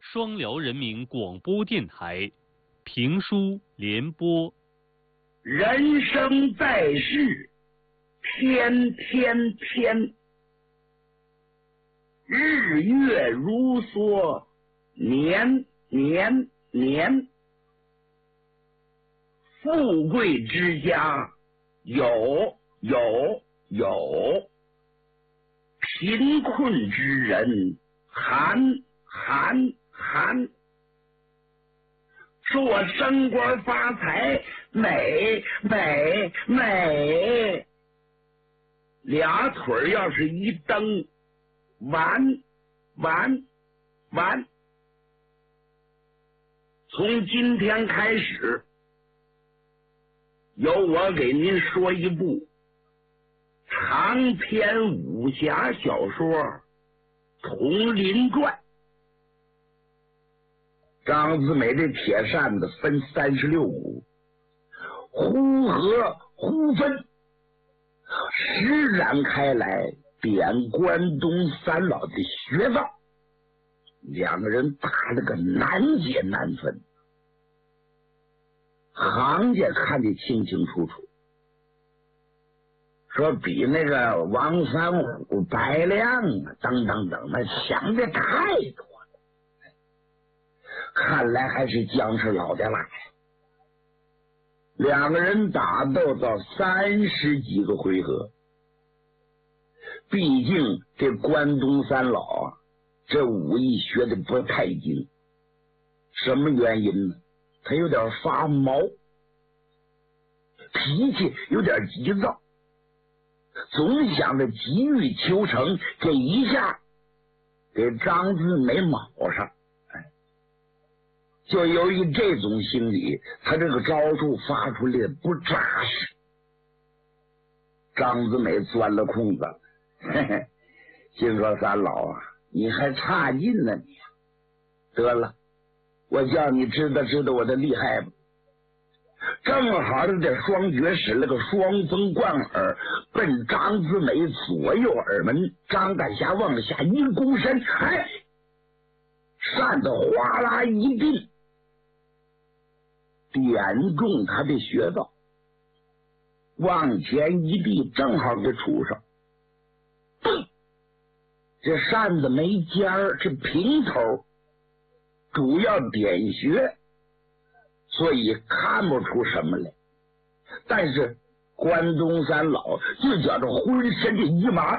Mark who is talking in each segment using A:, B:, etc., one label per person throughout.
A: 双辽人民广播电台评书联播。
B: 人生在世，天天天，日月如梭，年年年。富贵之家有，贫困之人寒。做升官发财美，俩腿要是一蹬，完。从今天开始，由我给您说一部长篇武侠小说《佟林传》。张子美的铁扇子分36股，忽合忽分，施展开来，点关东三老的穴道，两个人打了个难解难分。行家看得清清楚楚，说比那个王三虎、白亮啊等，那强的太多了。看来还是姜氏老的辣。两个人打斗到30几个回合，毕竟这关东三老啊，这武艺学的不太精。什么原因呢？他有点发毛，脾气有点急躁，总想着急于求成，这一下给张子美卯上。就由于这种心理，他这个招数发出来不扎实。张子美钻了空子，心说三老啊，你还差劲呢你。得了，我叫你知道我的厉害吧。正好这双绝使了个双风贯耳，奔张子美左右耳门。张大侠往下一躬身，扇子哗啦一定，点中他的穴道，往前一递，正好给杵上。嘣！这扇子没尖儿，是平头，主要点穴，所以看不出什么来。但是关东三老就觉着浑身的一麻，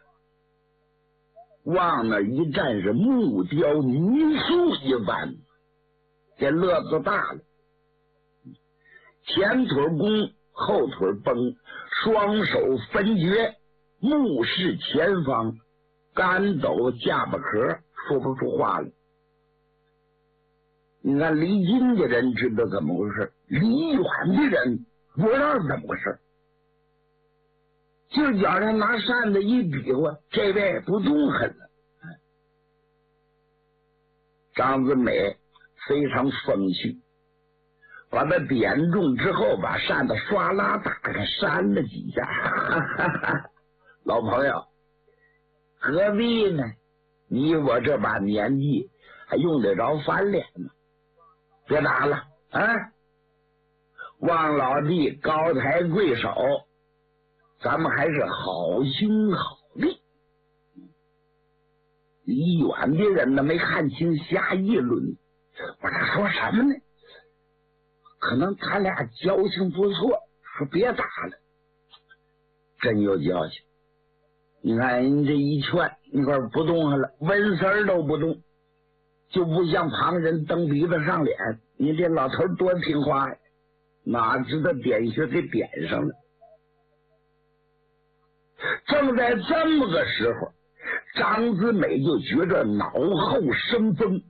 B: 往那一站是木雕泥塑一般，这乐子大了。前腿弓，后腿绷，双手分绝，目视前方，干抖下巴壳，说不出话来。你看离近的人知道怎么回事，离远的人不知道怎么回事。就叫人拿扇子一比划，这位不动弹了。张子美非常风趣，把他点中之后，把扇子唰啦打开，扇了几下。老朋友，何必呢？你我这把年纪还用得着翻脸吗？别打了啊！望老弟高抬贵手，咱们还是好兄好弟。离远的人呢没看清，瞎议论。我这说什么呢？可能他俩交情不错，说别打了。真有交情。你看人这一劝，你看不动弹了，纹丝都不动，就不像旁人蹬鼻子上脸。你这老头多听话呀，哪知道点穴给点上了。正在这么个时候，张子美就觉着脑后生风。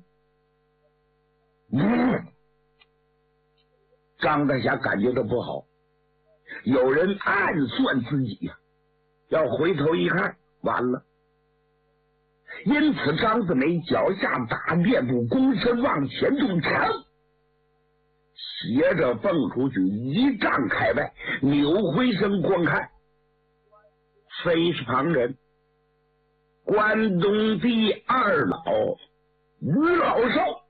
B: 张大侠感觉到不好，有人暗算自己呀，要回头一看，完了。因此张子美脚下打垫步，躬身往前动，斜着蹦出去1丈开外，扭回身观看，非是旁人，关东第二老于老寿。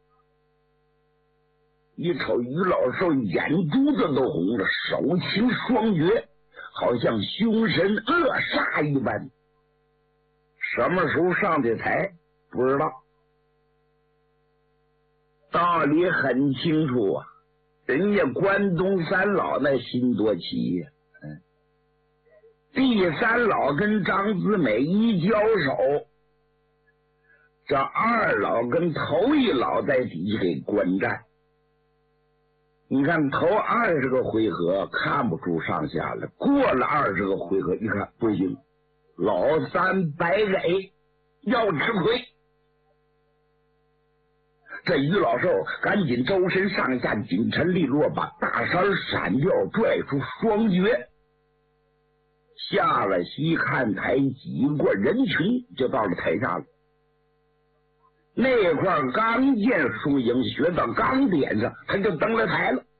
B: 一瞅于老寿眼珠子都红了，手擎双绝，好像凶神恶煞一般。什么时候上的台不知道，道理很清楚啊。人家关东三老那心多齐呀，第三老跟张子美一交手，这二老跟头一老在底下给观战。你看头20个回合看不出上下来，过了20个回合一看不行，老三白给要吃亏。这于老寿赶紧周身上下紧沉利落，把大衫闪掉，拽出双绝，下了西看台，挤过人群就到了台下了。那块刚见输赢学到钢点上，他就登了台了。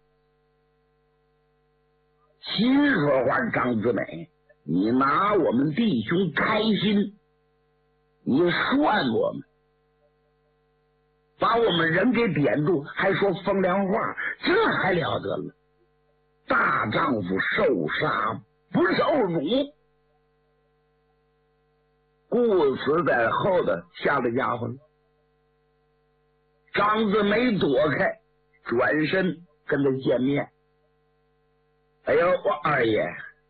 B: 心说话，张子美，你拿我们弟兄开心，你涮我们，把我们人给点住，还说风凉话，这还了得了？大丈夫受杀不受辱，顾此在后的下了家伙了。张子梅躲开，转身跟他见面。哎呦，我二爷，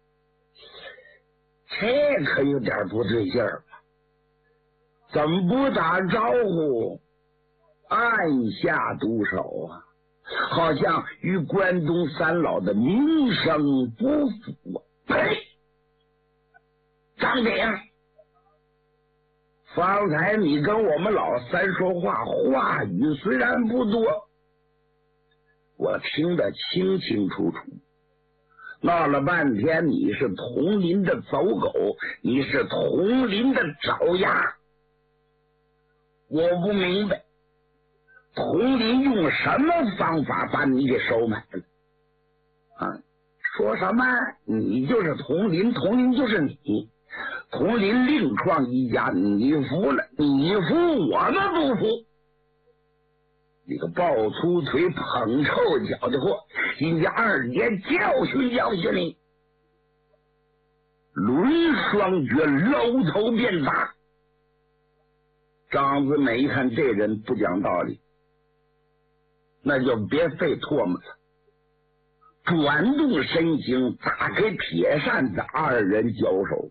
B: 这可有点不对劲儿吧？怎么不打招呼，按下毒手啊？好像与关东三老的名声不符啊！呸！张鼎，方才你跟我们老三说话，话语虽然不多，我听得清清楚楚。闹了半天，你是铜林的走狗，你是铜林的爪牙，我不明白，铜林用什么方法把你给收买了？啊，说什么你就是铜林，铜林就是你，铜林另创一家，你服了，你服我们不服。你个抱粗腿捧臭脚的货，今天二爷教训教训你。抡双绝，搂头便打。张子美一看这人不讲道理，那就别费唾沫了，转动身形，打开铁扇子，二人交手。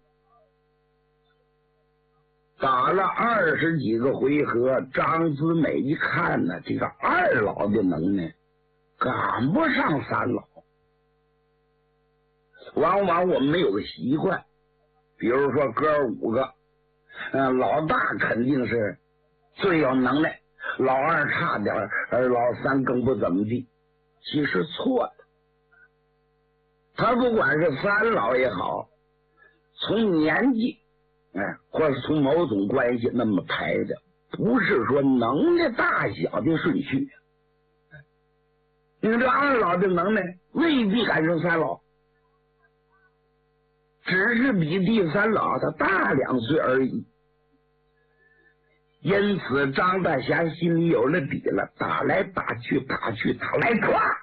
B: 打了20几个回合，张子美一看呢，这个二老的能耐赶不上三老。往往我们没有个习惯，比如说哥5个，老大肯定是最有能耐，老二差点，老三更不怎么地。其实错的，他不管是三老也好，从年纪或是从某种关系那么排的，不是说能耐大小的顺序。你看这二老的能耐未必赶上三老，只是比第三老他大2岁而已。因此张大侠心里有了底了，打来打去，打来唰，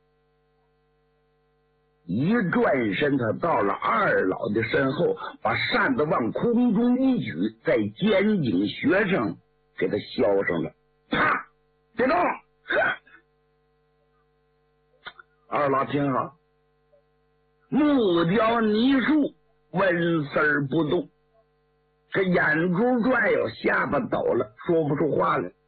B: 一转身，他到了二老的身后，把扇子往空中一举，在肩颈穴上给他削上了。啪！别动！二老听好，木雕泥树，纹丝儿不动，这眼珠转悠，下巴抖了，说不出话来。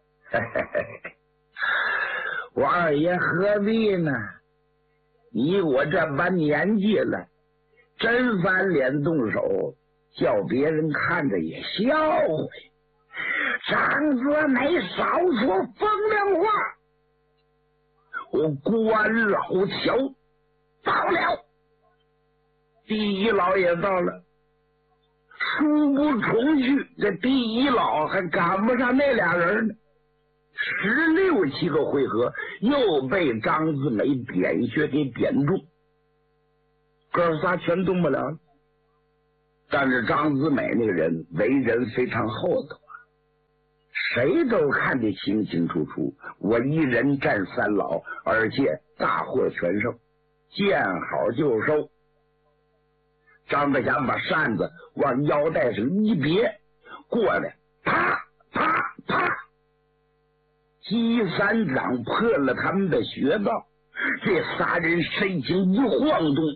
B: 我二爷何必呢？你我这般年纪了，真翻脸动手，叫别人看着也笑话。张子美少说风凉话，我关老桥到了，第一老也到了，殊不重去，这第一老还赶不上那俩人呢。16、17个回合，又被张子美点穴给点中，哥仨全动不了。但是张子美那个人为人非常厚道， 谁都看得清清楚楚，我一人占3老，而且大获全胜，见好就收。张德祥把扇子往腰带上一别，过来，啪啪啪，击3掌破了他们的穴道。这仨人身形一晃动，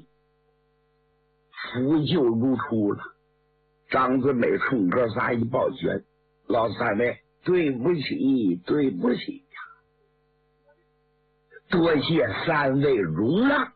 B: 扶柩如初了。张子美冲哥仨一抱拳：“老3位，对不起，对不起呀，多谢3位容让。”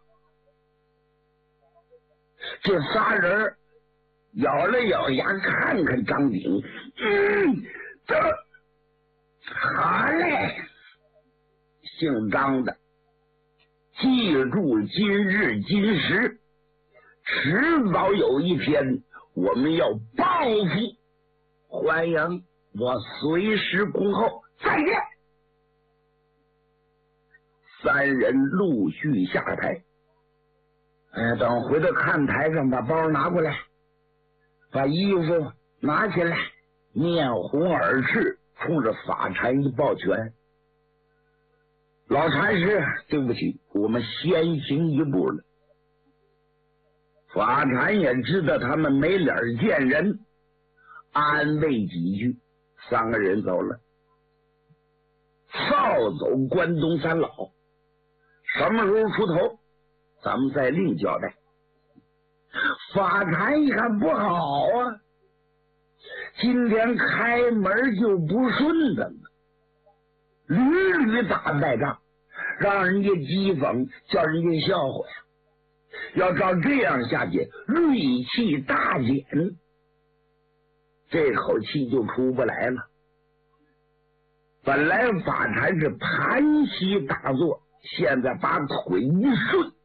B: 这仨人咬了咬牙，看看张鼎，这好嘞，姓张的，记住今日今时，迟早有一天我们要报复，欢迎我随时恭候，再见。3人陆续下台。等回到看台上，把包拿过来，把衣服拿起来，面红耳赤，冲着法禅一抱拳：“老禅师，对不起，我们先行一步了。”法禅也知道他们没脸见人，安慰几句，3个人走了。扫走关东3老，什么时候出头，咱们再另交代。法禅一看不好啊，今天开门就不顺当了，屡屡打败仗，让人家讥讽，叫人家笑话呀。要照这样下去，锐气大减，这口气就出不来了。本来法禅是盘膝打坐，现在把腿一顺，